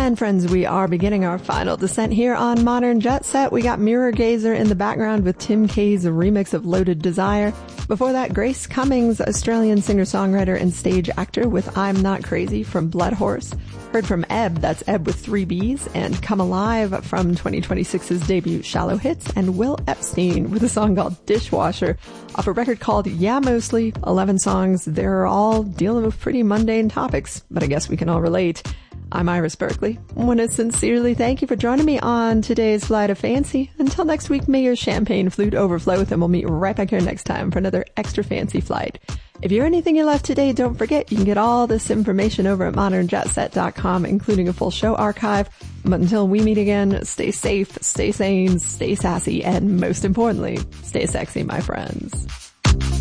And friends, we are beginning our final descent here on Modern Jet Set. We got Mirror Gazer in the background with Tim K's remix of Loaded Desire. Before that, Grace Cummings, Australian singer-songwriter and stage actor with I'm Not Crazy from Blood Horse. Heard from Ebb, that's Ebb with 3 B's, and Come Alive from 2026's debut Shallow Hits, and Will Epstein with a song called Dishwasher off a record called Yeah Mostly, 11 songs. They're all dealing with pretty mundane topics, but I guess we can all relate. I'm Iris Berkeley. I want to sincerely thank you for joining me on today's Flight of Fancy. Until next week, may your champagne flute overflow, and we'll meet right back here next time for another extra fancy flight. If you're anything you left today, don't forget you can get all this information over at modernjetset.com, including a full show archive. But until we meet again, stay safe, stay sane, stay sassy, and most importantly, stay sexy, my friends.